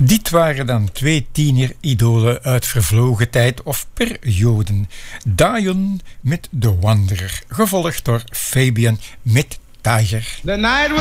Dit waren dan 2 tieneridolen uit vervlogen tijd of perioden. Dion met The Wanderer, gevolgd door Fabian met Tiger. The night